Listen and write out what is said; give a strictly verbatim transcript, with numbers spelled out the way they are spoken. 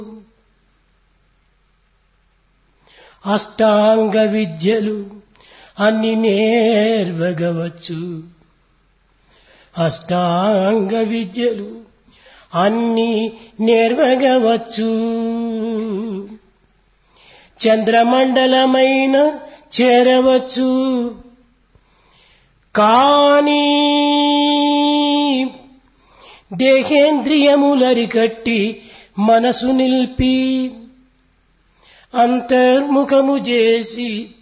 అష్టాంగ విద్యలు అన్ని నేర్వగవచ్చు. అష్టాంగ విద్యలు అన్ని నేర్వగవచ్చు. చంద్రమండలమైన చేరవచ్చు. కానీ దేహేంద్రియములరికట్టి మనసు నిలిపి అంతర్ముఖము చేసి